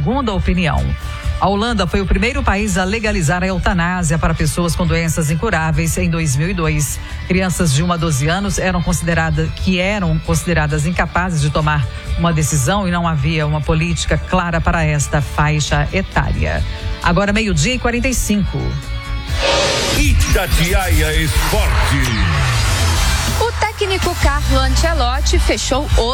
segunda opinião. A Holanda foi o primeiro país a legalizar a eutanásia para pessoas com doenças incuráveis em 2002. Crianças de 1 a 12 anos eram consideradas incapazes de tomar uma decisão e não havia uma política clara para esta faixa etária. Agora 12:45. Itatiaia Esporte. O técnico Carlo Ancelotti fechou